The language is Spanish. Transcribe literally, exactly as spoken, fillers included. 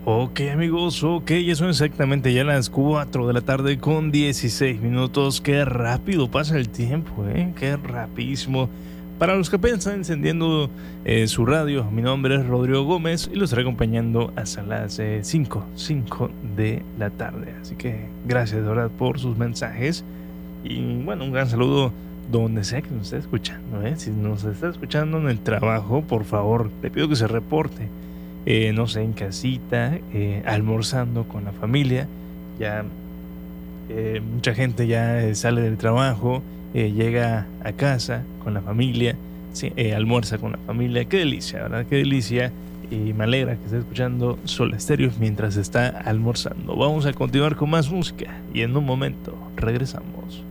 Ok, amigos, ok, ya son exactamente ya las cuatro de la tarde con dieciséis minutos. Qué rápido pasa el tiempo, ¿eh? Qué rapidísimo. Para los que apenas están encendiendo eh, su radio, mi nombre es Rodrigo Gómez y los estaré acompañando hasta las eh, cinco de la tarde. Así que gracias de verdad por sus mensajes. Y bueno, un gran saludo donde sea que nos esté escuchando, ¿eh? Si nos está escuchando en el trabajo, por favor, le pido que se reporte. Eh, no sé, en casita, eh, almorzando con la familia. Ya eh, mucha gente ya eh, sale del trabajo, eh, llega a casa con la familia, sí, eh, almuerza con la familia. Qué delicia, ¿verdad? Qué delicia. Y me alegra que esté escuchando Soda Stereo mientras está almorzando. Vamos a continuar con más música y en un momento regresamos.